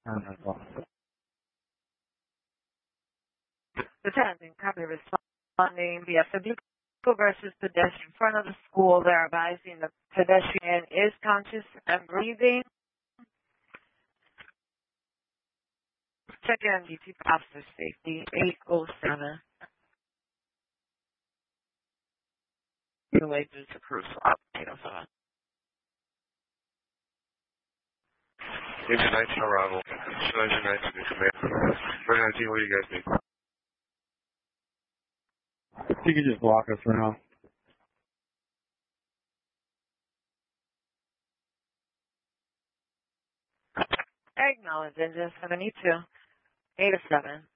Lieutenant, copy responding via vehicle versus pedestrian in front of the school. They're advising the pedestrian is conscious and breathing. Check in MDT for officer safety, 807. Delayed due to cruise swap, 807. Engine 19 arrival. Engine 19 to command. 319, what do you guys need? You can just block us for now. Acknowledge engine 72, 807.